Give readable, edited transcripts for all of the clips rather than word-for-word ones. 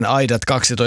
aidat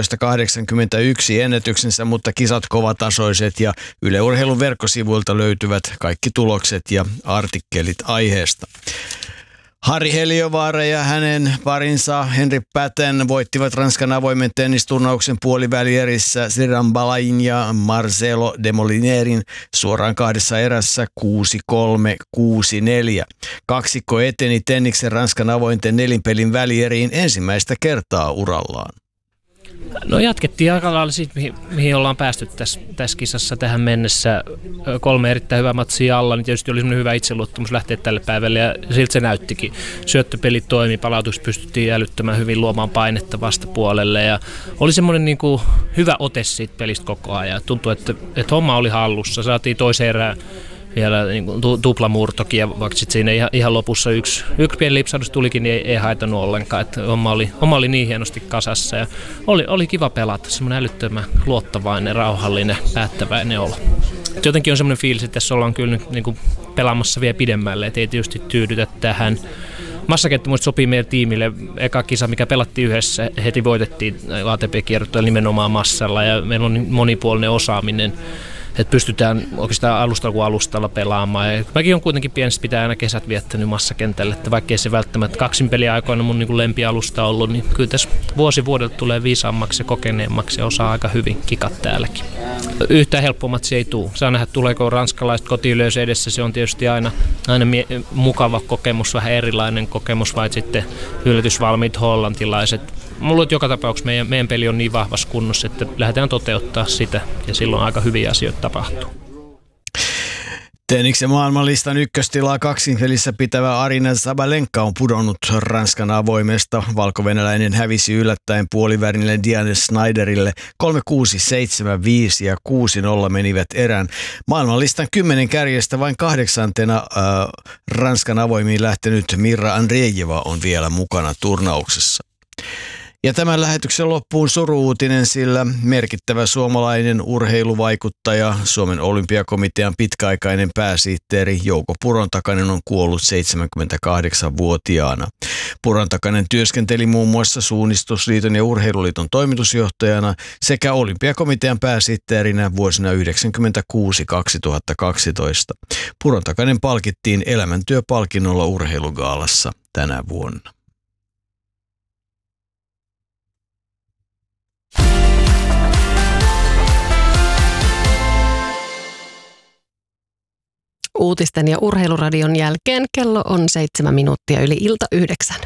12.81 ennätyksensä, mutta kisat kovatasoiset ja Yle Urheilun verkkosivuilta löytyvät kaikki tulokset ja artikkelit aiheesta. Harri Heliövaara ja hänen parinsa Henri Paten voittivat Ranskan avoimen tennisturnauksen puolivälierissä Sriram Balain ja Marcelo Demolinerin suoraan 2 erässä 6-3, 6-4. Kaksikko eteni tenniksen Ranskan avointen nelinpelin välieriin ensimmäistä kertaa urallaan. No jatkettiin aika lailla siitä, mihin ollaan päästy tässä kisassa tähän mennessä. 3 erittäin hyvää matsia alla, niin tietysti oli semmoinen hyvä itseluottamus lähteä tälle päivälle ja siltä se näyttikin. Syöttöpeli toimi, palautus pystyttiin älyttömän hyvin luomaan painetta vastapuolelle ja oli semmoinen niin kuin hyvä ote siitä pelistä koko ajan. Tuntui, että homma oli hallussa, saatiin toiseen erään vielä niin tuplamurtokin ja vaikka sitten siinä ihan lopussa yksi pieni lipsahdus tulikin, niin ei haitannut ollenkaan. Että homma oli niin hienosti kasassa ja oli kiva pelata, semmoinen älyttömän luottavainen, rauhallinen, päättäväinen olo. Jotenkin on semmoinen fiilis, että tässä ollaan kyllä nyt niin kuin pelaamassa vielä pidemmälle, että ei tietysti tyydytä tähän. Massakenttä muista sopii meidän tiimille. Eka kisa, mikä pelattiin yhdessä, heti voitettiin ATP-kierrottelu nimenomaan massalla ja meillä on monipuolinen osaaminen. Että pystytään oikeastaan alustalla kuin alustalla pelaamaan. Ja mäkin on kuitenkin pienestä pitää aina kesät viettänyt massakentälle, että vaikkei se välttämättä kaksinpeliaikoina mun niin kuin lempialusta ollut, niin kyllä tässä vuosi vuodelta tulee viisaammaksi ja kokeneemmaksi ja osaa aika hyvin kikat täälläkin. Yhtään helpommat se ei tule. Saa nähdä, tuleeko ranskalaiset kotiyleisö edessä. Se on tietysti aina mukava kokemus, vähän erilainen kokemus, vai sitten yllätysvalmiit hollantilaiset. Mulla on joka tapauksessa meidän peli on niin vahvassa kunnossa, että lähdetään toteuttaa sitä ja silloin aika hyviä asioita tapahtuu. Tenniksen maailmanlistan ykköstilaa kaksinpelissä pitävä Arina Sabalenka on pudonnut Ranskan avoimesta. Valko-venäläinen hävisi yllättäen puolivälille Diane Schneiderille 3-6, 7-5 ja 6-0 menivät erään. Maailmanlistan 10 kärjestä vain 8. Ranskan avoimiin lähtenyt Mirra Andreeva on vielä mukana turnauksessa. Ja tämän lähetyksen loppuun suru-uutinen, sillä merkittävä suomalainen urheiluvaikuttaja, Suomen olympiakomitean pitkäaikainen pääsihteeri Jouko Purontakainen on kuollut 78-vuotiaana. Purontakainen työskenteli muun muassa Suunnistusliiton ja Urheiluliiton toimitusjohtajana sekä olympiakomitean pääsihteerinä vuosina 1996-2012. Purontakainen palkittiin elämäntyöpalkinnolla urheilugaalassa tänä vuonna. Uutisten ja urheiluradion jälkeen kello on 7 minuuttia yli ilta 9.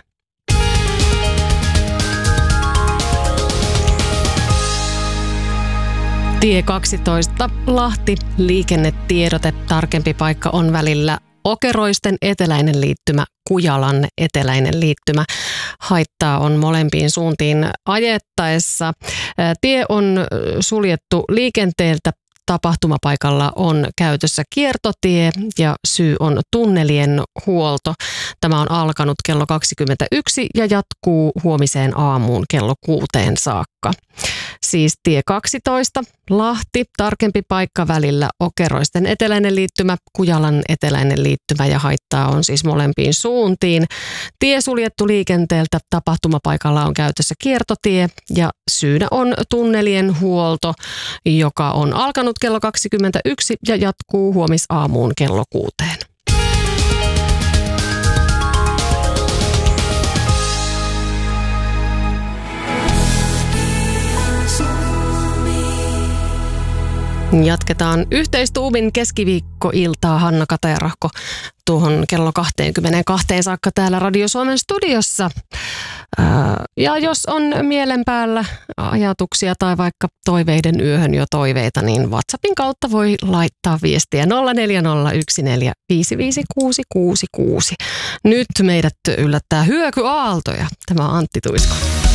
Tie 12 Lahti, liikennetiedote, tarkempi paikka on välillä Okeroisten eteläinen liittymä, Kujalan eteläinen liittymä. Haittaa on molempiin suuntiin ajettaessa. Tie on suljettu liikenteeltä. Tapahtumapaikalla on käytössä kiertotie ja syy on tunnelien huolto. Tämä on alkanut kello 21 ja jatkuu huomiseen aamuun kello 6 saakka. Siis tie 12, Lahti, tarkempi paikka välillä Okeroisten eteläinen liittymä, Kujalan eteläinen liittymä ja haittaa on siis molempiin suuntiin. Tie suljettu liikenteeltä, tapahtumapaikalla on käytössä kiertotie ja syynä on tunnelien huolto, joka on alkanut kello 21 ja jatkuu huomisaamuun kello 6. Jatketaan yhteistuumin keskiviikkoiltaa. Hanna Katajärahko tuohon kello 22 saakka täällä Radio Suomen studiossa. Ja jos on mielen päällä ajatuksia tai vaikka toiveiden yöhön jo toiveita, niin WhatsAppin kautta voi laittaa viestiä 0401455666. Nyt meidät yllättää hyökyaaltoja. Tämä on Antti Tuisko.